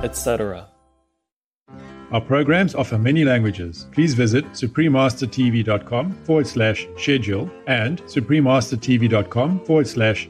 etc. Our programs offer many languages. Please visit suprememastertv.com/schedule and suprememastertv.com/